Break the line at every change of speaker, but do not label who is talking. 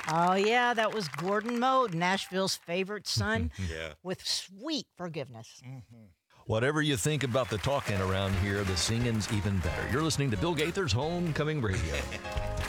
Oh, yeah, that was Gordon Moe, Nashville's favorite son,
Yeah.
with sweet forgiveness.
Whatever you think about the talking around here, the singing's even better. You're listening to Bill Gaither's Homecoming Radio.